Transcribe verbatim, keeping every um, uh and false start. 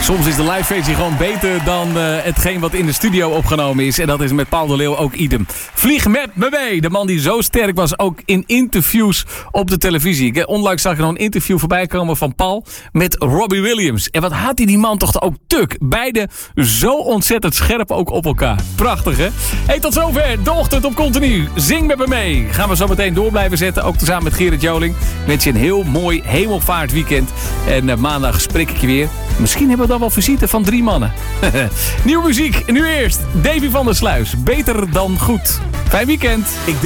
Soms is de live versie gewoon beter dan uh, hetgeen wat in de studio opgenomen is. En dat is met Paul de Leeuw ook idem. Vlieg met me mee. De man die zo sterk was, ook in interviews op de televisie. Ik, onlangs zag ik nog een interview voorbij komen van Paul met Robbie Williams. En wat had hij die man toch ook tuk. Beide zo ontzettend scherp ook op elkaar. Prachtig, hè? Hey, tot zover. De ochtend op Continu. Zing met me mee. Gaan we zo meteen door blijven zetten. Ook tezamen met Gerrit Joling. Ik wens je een heel mooi hemelvaartweekend. En uh, maandag spreek ik je weer. Misschien hebben we dan wel visite van drie mannen. Nieuwe muziek. Nu eerst Davy van der Sluis. Beter dan goed. Fijn weekend. Ik